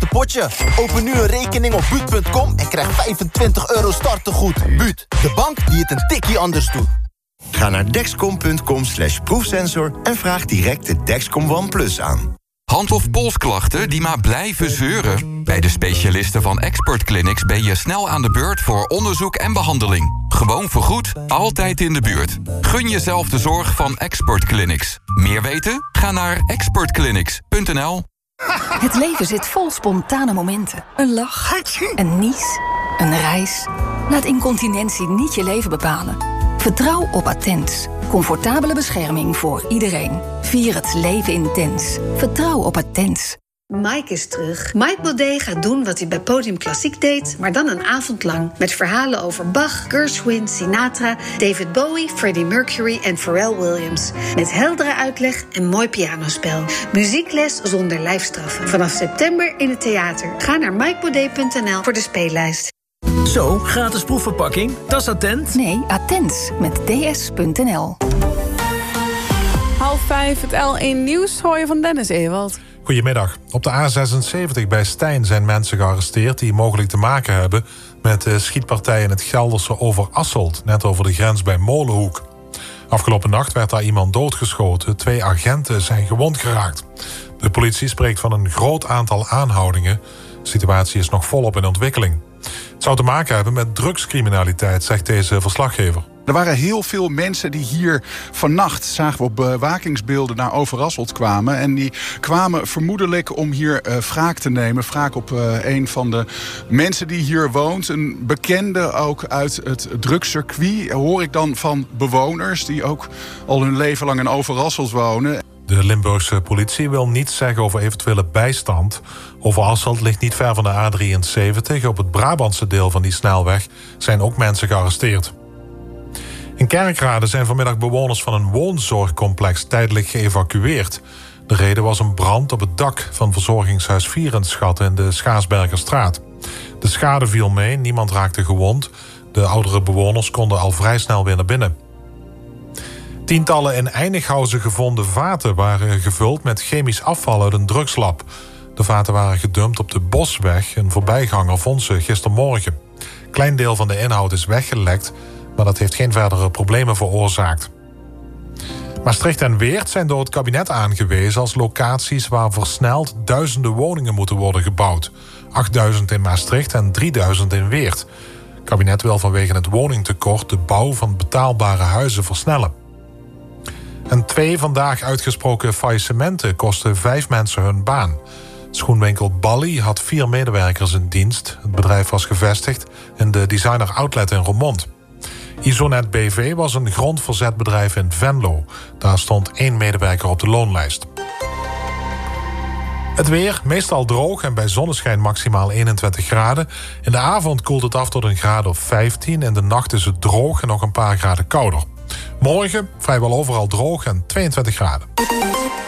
potje. Open nu een rekening op Buut.com en krijg €25 startegoed. Buut, de bank die het een tikkie anders doet. Ga naar dexcom.com/proefsensor en vraag direct de Dexcom One Plus aan. Hand- of polsklachten die maar blijven zeuren? Bij de specialisten van Expert Clinics ben je snel aan de beurt voor onderzoek en behandeling. Gewoon vergoed, altijd in de buurt. Gun jezelf de zorg van Expert Clinics. Meer weten? Ga naar expertclinics.nl. Het leven zit vol spontane momenten. Een lach, een nies, een reis. Laat incontinentie niet je leven bepalen. Vertrouw op Attens. Comfortabele bescherming voor iedereen. Vier het leven intens. Vertrouw op Attens. Mike is terug. Mike Baudet gaat doen wat hij bij Podium Klassiek deed, maar dan een avond lang. Met verhalen over Bach, Gershwin, Sinatra, David Bowie, Freddie Mercury en Pharrell Williams. Met heldere uitleg en mooi pianospel. Muziekles zonder lijfstraffen. Vanaf september in het theater. Ga naar mikebaudet.nl voor de speellijst. Zo, gratis proefverpakking. Dat is Attent. Nee, Attens met ds.nl. 4:30, het L1 Nieuws, hoor je van Dennis Ewald. Goedemiddag. Op de A76 bij Stijn zijn mensen gearresteerd die mogelijk te maken hebben met de schietpartij in het Gelderse Overasselt, net over de grens bij Molenhoek. Afgelopen nacht werd daar iemand doodgeschoten. 2 agenten zijn gewond geraakt. De politie spreekt van een groot aantal aanhoudingen. De situatie is nog volop in ontwikkeling. Het zou te maken hebben met drugscriminaliteit, zegt deze verslaggever. Er waren heel veel mensen die hier vannacht, zagen we op bewakingsbeelden, naar Overasselt kwamen. En die kwamen vermoedelijk om hier wraak te nemen. Wraak op een van de mensen die hier woont. Een bekende ook uit het drugscircuit. Hoor ik dan van bewoners die ook al hun leven lang in Overasselt wonen. De Limburgse politie wil niets zeggen over eventuele bijstand. Overasselt ligt niet ver van de A73. Op het Brabantse deel van die snelweg zijn ook mensen gearresteerd. In Kerkrade zijn vanmiddag bewoners van een woonzorgcomplex tijdelijk geëvacueerd. De reden was een brand op het dak van verzorgingshuis Vierenschatten in de Schaarsbergerstraat. De schade viel mee, niemand raakte gewond. De oudere bewoners konden al vrij snel weer naar binnen. Tientallen in Einighausen gevonden vaten waren gevuld met chemisch afval uit een drugslab. De vaten waren gedumpt op de Bosweg. Een voorbijganger vond ze gistermorgen. Een klein deel van de inhoud is weggelekt, maar dat heeft geen verdere problemen veroorzaakt. Maastricht en Weert zijn door het kabinet aangewezen als locaties waar versneld duizenden woningen moeten worden gebouwd. 8000 in Maastricht en 3000 in Weert. Het kabinet wil vanwege het woningtekort de bouw van betaalbare huizen versnellen. En 2 vandaag uitgesproken faillissementen kosten 5 mensen hun baan. Schoenwinkel Bally had 4 medewerkers in dienst. Het bedrijf was gevestigd in de Designer Outlet in Roermond. Isonet BV was een grondverzetbedrijf in Venlo. Daar stond 1 medewerker op de loonlijst. Het weer, meestal droog en bij zonneschijn maximaal 21 graden. In de avond koelt het af tot een graad of 15. In de nacht is het droog en nog een paar graden kouder. Morgen vrijwel overal droog en 22 graden.